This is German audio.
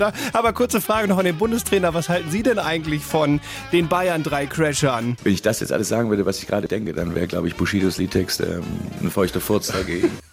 Aber kurze Frage noch an den Bundestrainer. Was halten Sie denn eigentlich von den Bayern 3 Crashern? Wenn ich das jetzt alles sagen würde, was ich gerade denke, dann wäre, glaube ich, Bushidos Liedtext ein feuchter Furz dagegen.